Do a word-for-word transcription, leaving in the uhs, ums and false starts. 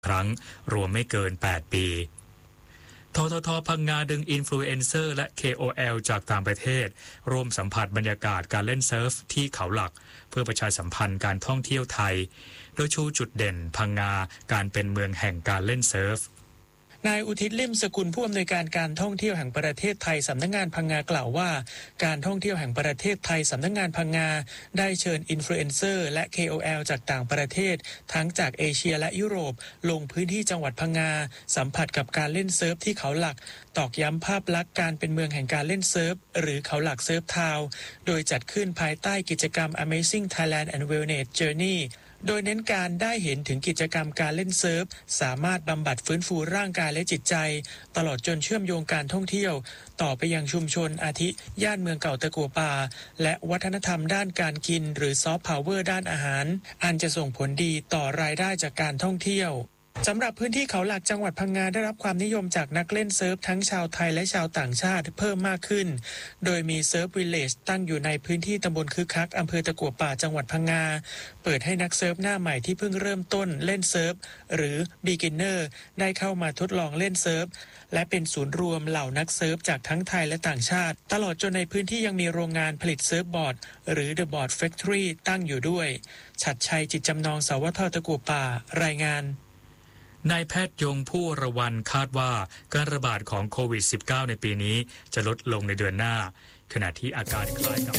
ครั้งรวมไม่เกินแปดปีททท.พังงาดึงอินฟลูเอนเซอร์และ เค โอ แอล จากต่างประเทศร่วมสัมผัสบรรยากาศการเล่นเซิร์ฟที่เขาหลักเพื่อประชาสัมพันธ์การท่องเที่ยวไทยโดยชูจุดเด่นพังงาการเป็นเมืองแห่งการเล่นเซิร์ฟนายอุทิศลิ่มสกุลผู้อำนวยการการท่องเที่ยวแห่งประเทศไทยสำนักงานพังงากล่าวว่าการท่องเที่ยวแห่งประเทศไทยสำนักงานพังงาได้เชิญอินฟลูเอนเซอร์และ เค โอ แอล จากต่างประเทศทั้งจากเอเชียและยุโรปลงพื้นที่จังหวัดพังงาสัมผัสกับการเล่นเซิร์ฟที่เขาหลักตอกย้ำภาพลักษณ์การเป็นเมืองแห่งการเล่นเซิร์ฟหรือเขาหลักเซิร์ฟทาวน์โดยจัดขึ้นภายใต้กิจกรรม Amazing Thailand and Wellness Journeyโดยเน้นการได้เห็นถึงกิจกรรมการเล่นเซิร์ฟสามารถบำบัดฟื้นฟูร่างกายและจิตใจตลอดจนเชื่อมโยงการท่องเที่ยวต่อไปยังชุมชนอาทิย่านเมืองเก่าตะกัวป่าและวัฒนธรรมด้านการกินหรือซอฟต์พาวเวอร์ด้านอาหารอันจะส่งผลดีต่อรายได้จากการท่องเที่ยวสำหรับพื้นที่เขาหลักจังหวัดพังงาได้รับความนิยมจากนักเล่นเซิร์ฟทั้งชาวไทยและชาวต่างชาติเพิ่มมากขึ้นโดยมีเซิร์ฟวิลเลจตั้งอยู่ในพื้นที่ตำบลคึกคักอำเภอตะกั่วป่าจังหวัดพังงาเปิดให้นักเซิร์ฟหน้าใหม่ที่เพิ่งเริ่มต้นเล่นเซิร์ฟหรือ Beginner ได้เข้ามาทดลองเล่นเซิร์ฟและเป็นศูนย์รวมเหล่านักเซิร์ฟจากทั้งไทยและต่างชาติตลอดจนในพื้นที่ยังมีโรงงานผลิตเซิร์ฟบอร์ดหรือ The Board Factory ตั้งอยู่ด้วยฉัตรชัยจิตจำนองสวทตะกั่วป่ารายงานนายแพทย์ยงผู้ระวันคาดว่าการระบาดของโควิด สิบเก้า ในปีนี้จะลดลงในเดือนหน้าขณะที่อาการคล้ายกับ